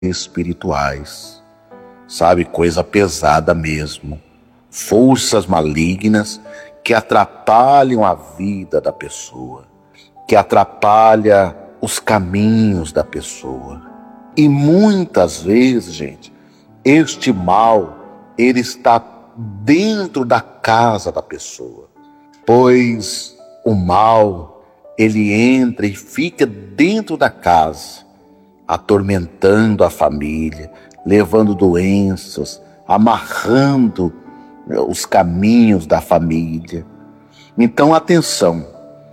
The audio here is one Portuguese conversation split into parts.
espirituais, sabe, coisa pesada mesmo, forças malignas que atrapalham a vida da pessoa, que atrapalha os caminhos da pessoa. E muitas vezes, gente, este mal, ele está dentro da casa da pessoa, pois o mal, ele entra e fica dentro da casa, atormentando a família, levando doenças, amarrando os caminhos da família. Então, atenção,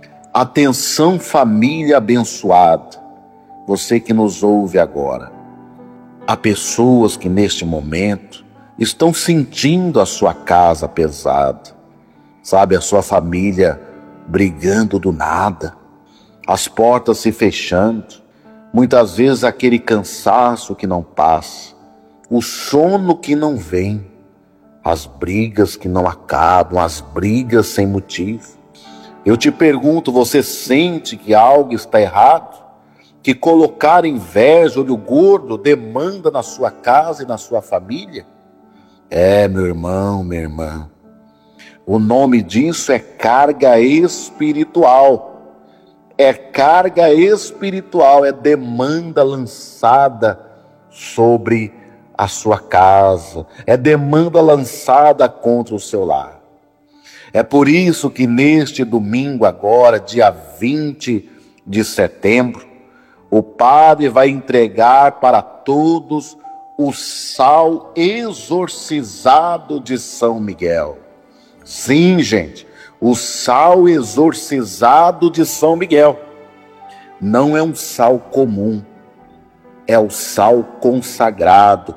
família abençoada, você que nos ouve agora. Há pessoas que neste momento estão sentindo a sua casa pesada, sabe, a sua família brigando do nada, as portas se fechando, muitas vezes aquele cansaço que não passa, o sono que não vem, as brigas que não acabam, as brigas sem motivo. Eu te pergunto, você sente que algo está errado? Que colocar inveja, olho gordo, demanda na sua casa e na sua família? Meu irmão, minha irmã, o nome disso é carga espiritual. É carga espiritual, é demanda lançada sobre a sua casa, é demanda lançada contra o seu lar. É por isso que neste domingo agora, dia 20 de setembro, o padre vai entregar para todos o sal exorcizado de São Miguel. Sim, gente, o sal exorcizado de São Miguel. Não é um sal comum, é o sal consagrado,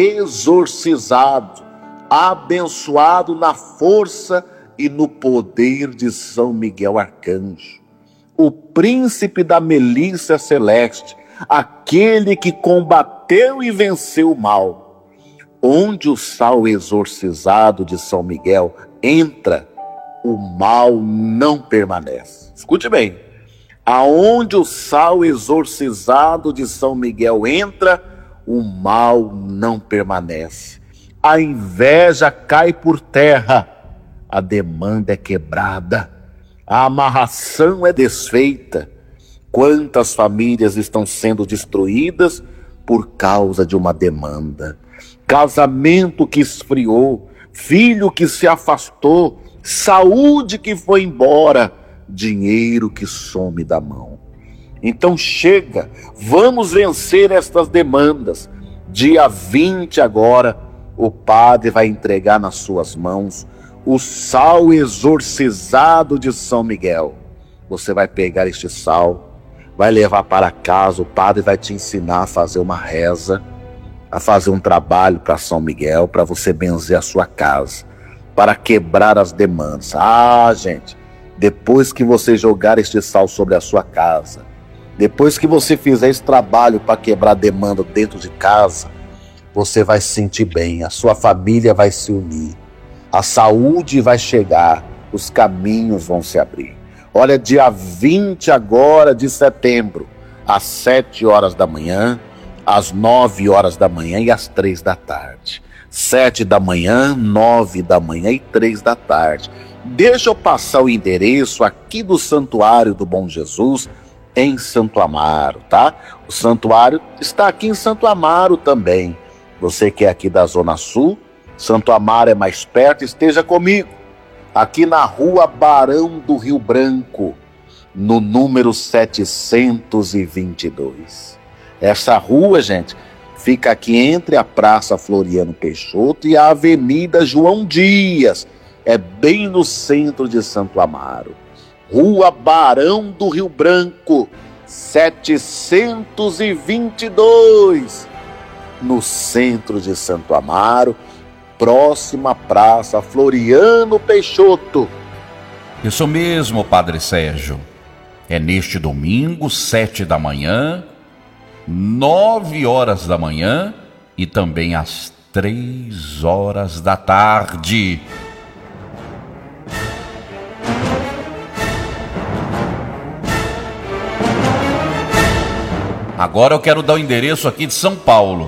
exorcizado, abençoado na força e no poder de São Miguel Arcanjo, o príncipe da milícia celeste, aquele que combateu e venceu o mal. Onde o sal exorcizado de São Miguel entra, o mal não permanece. Escute bem, aonde o sal exorcizado de São Miguel entra, o mal não permanece. A inveja cai por terra, a demanda é quebrada, a amarração é desfeita. Quantas famílias estão sendo destruídas por causa de uma demanda? Casamento que esfriou, filho que se afastou, saúde que foi embora, dinheiro que some da mão. Então chega, vamos vencer estas demandas. Dia 20 agora, o padre vai entregar nas suas mãos o sal exorcizado de São Miguel. Você vai pegar este sal, vai levar para casa, o padre vai te ensinar a fazer uma reza, a fazer um trabalho para São Miguel, para você benzer a sua casa, para quebrar as demandas. Gente, depois que você jogar este sal sobre a sua casa, depois que você fizer esse trabalho para quebrar a demanda dentro de casa, você vai se sentir bem, a sua família vai se unir, a saúde vai chegar, os caminhos vão se abrir. Olha, dia 20 agora de setembro, às 7 horas da manhã, às 9 horas da manhã e às 3 da tarde. 7 da manhã, 9 da manhã e 3 da tarde. Deixa eu passar o endereço aqui do Santuário do Bom Jesus, em Santo Amaro, tá? O santuário está aqui em Santo Amaro também. Você que é aqui da Zona Sul, Santo Amaro é mais perto, esteja comigo. Aqui na rua Barão do Rio Branco, no número 722. Essa rua, gente, fica aqui entre a Praça Floriano Peixoto e a Avenida João Dias. É bem no centro de Santo Amaro. Rua Barão do Rio Branco, 722, no centro de Santo Amaro, próxima Praça Floriano Peixoto. Isso mesmo, Padre Sérgio. É neste domingo, 7 da manhã, 9 horas da manhã e também às 3 horas da tarde. Agora eu quero dar o endereço aqui de São Paulo.